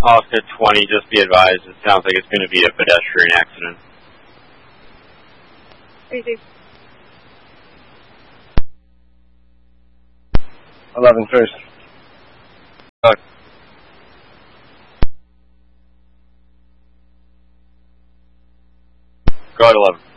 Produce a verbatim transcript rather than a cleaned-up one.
Oscar twenty, just be advised, it sounds like it's going to be a pedestrian accident. Easy. eleven first. Good. Go ahead, eleven.